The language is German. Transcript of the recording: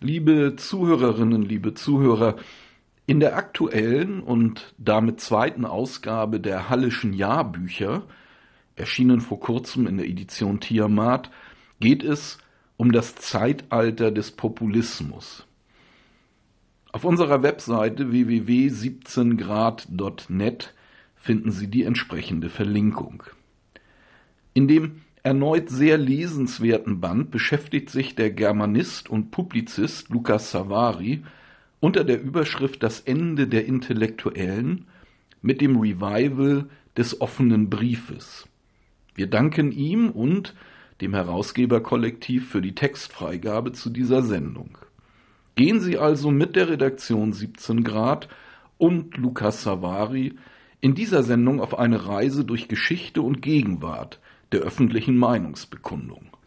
Liebe Zuhörerinnen, liebe Zuhörer, in der aktuellen und damit zweiten Ausgabe der Halleschen Jahrbücher, erschienen vor kurzem in der Edition Tiamat, geht es um das Zeitalter des Populismus. Auf unserer Webseite www.17grad.net finden Sie die entsprechende Verlinkung. In dem erneut sehr lesenswerten Band beschäftigt sich der Germanist und Publizist Lukas Savary unter der Überschrift Das Ende der Intellektuellen mit dem Revival des offenen Briefes. Wir danken ihm und dem Herausgeberkollektiv für die Textfreigabe zu dieser Sendung. Gehen Sie also mit der Redaktion 17 Grad und Lukas Savary in dieser Sendung auf eine Reise durch Geschichte und Gegenwart der öffentlichen Meinungsbekundung.